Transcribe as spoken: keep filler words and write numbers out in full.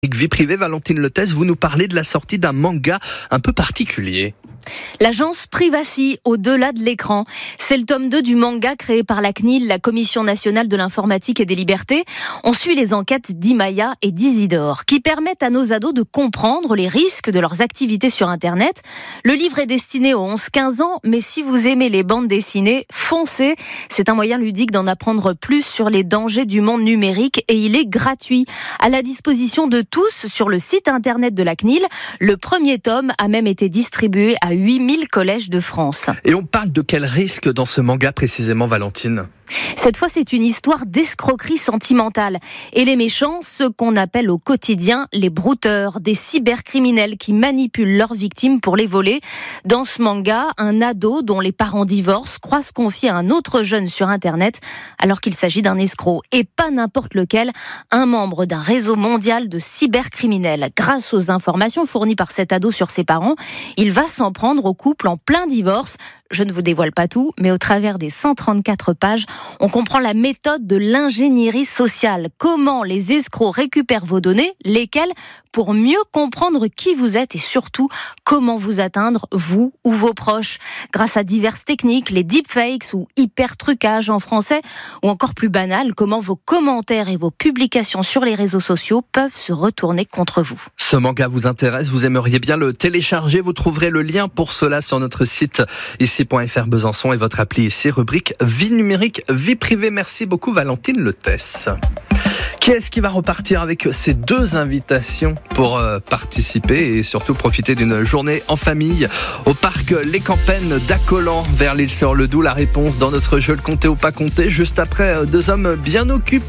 Vie privée, Valentine Lettès, vous nous parlez de la sortie d'un manga un peu particulier. L'agence Privacy, au-delà de l'écran. C'est le tome deux du manga créé par la C N I L, la Commission nationale de l'informatique et des libertés. On suit les enquêtes d'Imaya et d'Isidore, qui permettent à nos ados de comprendre les risques de leurs activités sur Internet. Le livre est destiné aux onze quinze ans, mais si vous aimez les bandes dessinées, foncez. C'est un moyen ludique d'en apprendre plus sur les dangers du monde numérique et il est gratuit. À la disposition de tous sur le site internet de la C N I L. Le premier tome a même été distribué à huit mille collèges de France. Et on parle de quel risque dans ce manga précisément, Valentine ? Cette fois, c'est une histoire d'escroquerie sentimentale. Et les méchants, ceux qu'on appelle au quotidien les brouteurs, des cybercriminels qui manipulent leurs victimes pour les voler. Dans ce manga, un ado dont les parents divorcent croit se confier à un autre jeune sur Internet alors qu'il s'agit d'un escroc. Et pas n'importe lequel, un membre d'un réseau mondial de cybercriminels. Grâce aux informations fournies par cet ado sur ses parents, il va s'en prendre au couple en plein divorce. Je ne vous dévoile pas tout, mais au travers des cent trente-quatre pages, on comprend la méthode de l'ingénierie sociale. Comment les escrocs récupèrent vos données, lesquelles, pour mieux comprendre qui vous êtes et surtout comment vous atteindre, vous ou vos proches. Grâce à diverses techniques, les deepfakes ou hyper-trucages en français, ou encore plus banal, comment vos commentaires et vos publications sur les réseaux sociaux peuvent se retourner contre vous. Ce manga vous intéresse, vous aimeriez bien le télécharger, vous trouverez le lien pour cela sur notre site ici point f r Besançon et votre appli ici, rubrique Vie numérique, vie privée. Merci beaucoup Valentine Lettès. Qui est-ce qui va repartir avec ces deux invitations pour euh, participer et surtout profiter d'une journée en famille au parc Les Campagnes d'Acollan vers l'île sur le Doubs? La réponse dans notre jeu Le compter ou pas compter, juste après euh, deux hommes bien occupés.